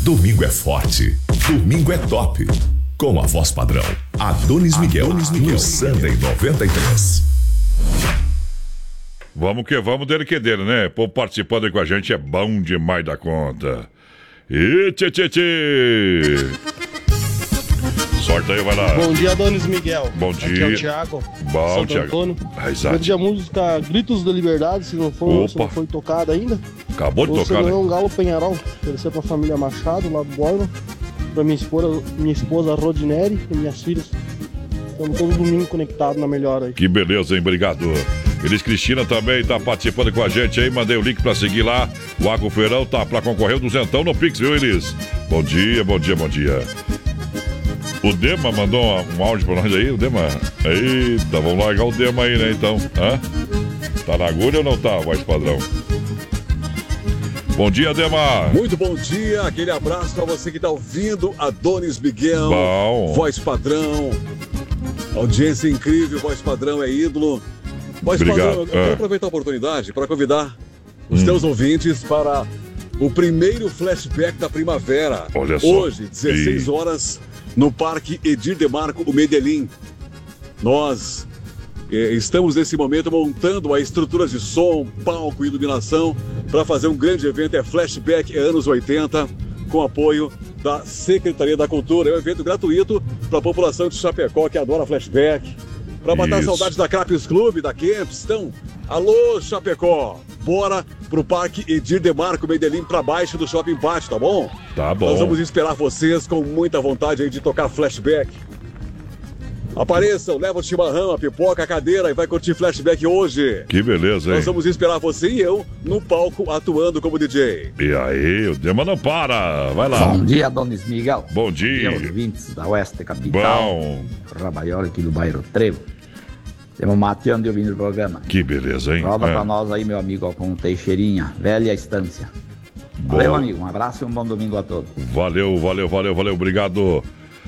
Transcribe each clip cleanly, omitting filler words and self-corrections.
Domingo é forte, domingo é top. Com a voz padrão, Adonis Miguel, no Sunday 93. Vamos que vamos, dele que dele, né? Pô, participando aí com a gente é bom demais da conta. E tchê, tchê, tchê. Sorte aí, vai lá. Bom dia, Adonis Miguel. Bom dia. Aqui é o Thiago. Bom, Thiago. Vou pedir a música Gritos da Liberdade, se não foi tocada ainda. Acabou de tocar, né? Um Galo Penharol, oferecer pra família Machado, lá do Borba. Pra minha esposa Rodineri e minhas filhas. Estamos todo domingo conectados na melhor aí. Que beleza, hein? Obrigado. Elis Cristina também tá participando com a gente aí. Mandei o link pra seguir lá. O Água Feirão tá pra concorrer o duzentão no Pix, viu, Elis? Bom dia, bom dia, bom dia. O Dema mandou um áudio pra nós aí, o Dema. Eita, vamos largar o Dema aí, né, então? Hã? Tá na agulha ou não tá, voz padrão? Bom dia, Dema. Muito bom dia, aquele abraço pra você que tá ouvindo Adonis Miguel. Bom. Voz padrão. Audiência incrível, voz padrão é ídolo. Voz Obrigado. padrão, eu quero aproveitar a oportunidade para convidar os teus ouvintes para o primeiro flashback da primavera. Olha só. Hoje, 16 horas, no Parque Edir Demarco, o Medellín. Nós estamos nesse momento montando a estrutura de som, palco e iluminação para fazer um grande evento. É Flashback anos 80, com apoio da Secretaria da Cultura. É um evento gratuito para a população de Chapecó que adora flashback. Para matar saudades da Crapes Clube, da Camps. Então, alô Chapecó, bora pro Parque Edir Demarco Medellín para baixo do Shopping Pátio, tá bom? Tá bom. Nós vamos esperar vocês com muita vontade aí de tocar flashback. Apareçam, leva o chimarrão, a pipoca, a cadeira e vai curtir flashback hoje. Que beleza, hein? Nós vamos esperar você e eu no palco atuando como DJ. E aí, o Dema não para. Vai lá. Bom dia, Adonis Miguel. Bom dia. Os ouvintes da Oeste Capital. Bom. Rabaiola aqui do bairro Trevo. Temos mateando e ouvindo o programa. Que beleza, hein? Roda pra nós aí, meu amigo Alcon Teixeirinha, velha estância. Valeu, amigo. Um abraço e um bom domingo a todos. Valeu. Obrigado.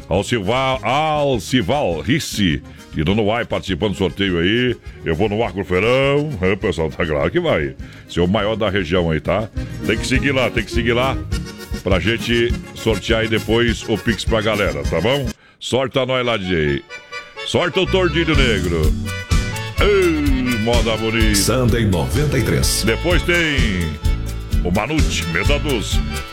Alcival Rissi, e Dona Uai participando do sorteio aí. Eu vou no Arco Feirão. O pessoal tá claro que vai. Ser o maior da região aí, tá? Tem que seguir lá pra gente sortear aí depois o Pix pra galera, tá bom? Sorta nós lá, DJ. Sorta o Tordilho Negro. Ei, moda bonita. Sunday 93. Depois tem o Manute, Mesa dos